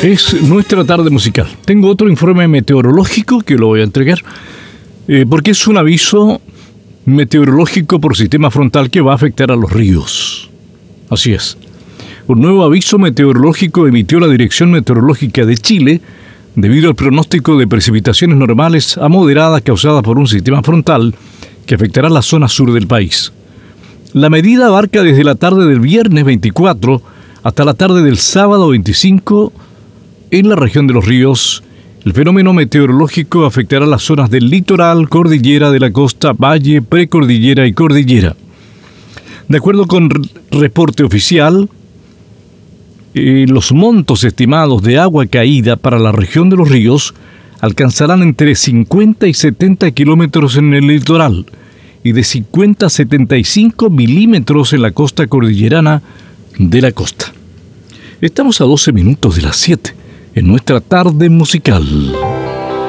Es nuestra tarde musical. Tengo otro informe meteorológico que lo voy a entregar, porque es un aviso meteorológico por sistema frontal que va a afectar a los ríos. Así es. Un nuevo aviso meteorológico emitió la Dirección Meteorológica de Chile debido al pronóstico de precipitaciones normales a moderadas causadas por un sistema frontal que afectará la zona sur del país. La medida abarca desde la tarde del viernes 24 hasta la tarde del sábado 25 en la región de los ríos. El fenómeno meteorológico afectará las zonas del litoral, cordillera de la costa, valle, precordillera y cordillera. De acuerdo con reporte oficial, los montos estimados de agua caída para la región de los ríos alcanzarán entre 50 y 70 kilómetros en el litoral y de 50 a 75 milímetros en la costa cordillerana de la costa. Estamos a 12 minutos de las 7 en nuestra tarde musical.